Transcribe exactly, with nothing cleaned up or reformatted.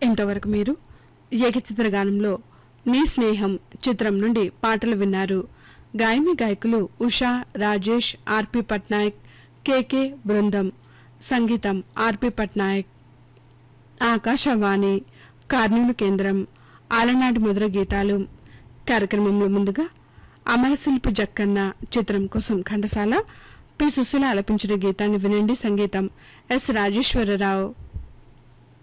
ఇంతవరకు మీరు ఏకచిత్రగానంలో నీ స్నేహం చిత్రం నుండి పాటలు విన్నారు. గాయని గాయకులు ఉషా, రాజేష్, ఆర్పి పట్నాయక్, కెకే బృందం. సంగీతం ఆర్పి పట్నాయక్. ఆకాశవాణి కర్నూలు కేంద్రం. ఆలనాటి మధుర గీతాలు కార్యక్రమంలో ముందుగా అమరశిల్పి జక్కన్న చిత్రం కోసం ఘంటసాల, పి సుశీల ఆలపించిన గీతాన్ని వినండి. సంగీతం ఎస్ రాజేశ్వరరావు.